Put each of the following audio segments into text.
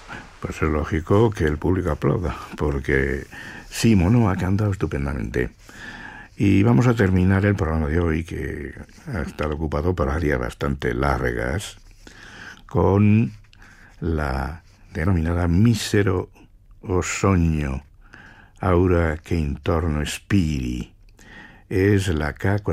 Pues es lógico que el público aplauda, porque Simono ha cantado estupendamente. Y vamos a terminar el programa de hoy, que ha estado ocupado por áreas bastante largas, con la denominada Mísero o Sogno, Aura che intorno spiri. Es la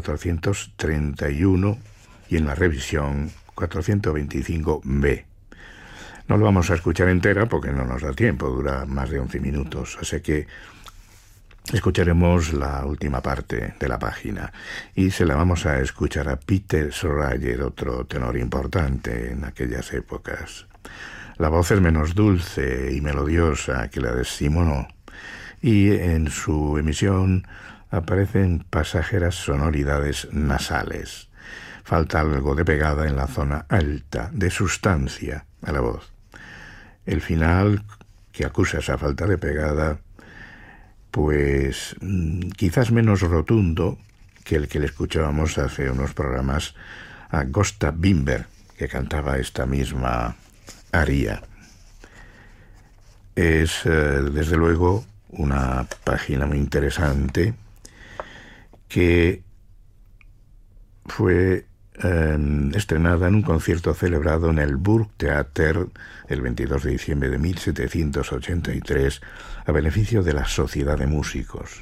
K431 y en la revisión 425B. No lo vamos a escuchar entera porque no nos da tiempo, dura más de 11 minutos, así que escucharemos la última parte de la página y se la vamos a escuchar a Peter Soraya, otro tenor importante en aquellas épocas. La voz es menos dulce y melodiosa que la de Simono y en su emisión aparecen pasajeras sonoridades nasales. Falta algo de pegada en la zona alta, de sustancia a la voz. El final, que acusa esa falta de pegada, pues quizás menos rotundo que el que le escuchábamos hace unos programas a Gösta Bimber, que cantaba esta misma aria. Es, desde luego, una página muy interesante que fue estrenada en un concierto celebrado en el Burgtheater el 22 de diciembre de 1783 a beneficio de la Sociedad de Músicos.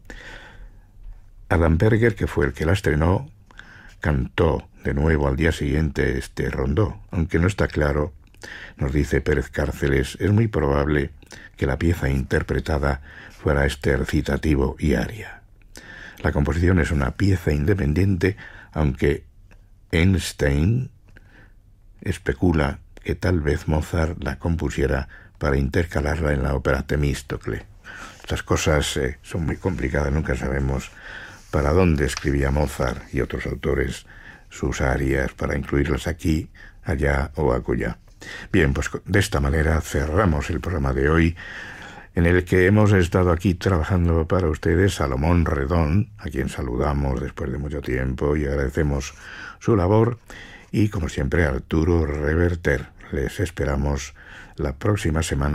Adam Berger, que fue el que la estrenó, cantó de nuevo al día siguiente este rondó, aunque no está claro, nos dice Pérez Cárceles, es muy probable que la pieza interpretada fuera este recitativo y aria. La composición es una pieza independiente, aunque Einstein especula que tal vez Mozart la compusiera para intercalarla en la ópera Temístocle. Estas cosas son muy complicadas, nunca sabemos para dónde escribía Mozart y otros autores sus arias para incluirlas aquí, allá o acullá. Bien, pues de esta manera cerramos el programa de hoy, en el que hemos estado aquí trabajando para ustedes Salomón Redón, a quien saludamos después de mucho tiempo y agradecemos su labor, y como siempre Arturo Reverter. Les esperamos la próxima semana